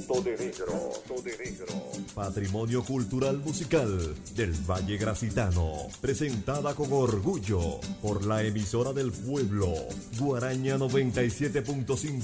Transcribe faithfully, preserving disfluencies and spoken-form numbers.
Manto de Negro. Manto de Negro. Patrimonio cultural musical del Valle Gracitano. Presentada con orgullo por la emisora del pueblo, Guaraña noventa y siete punto cinco.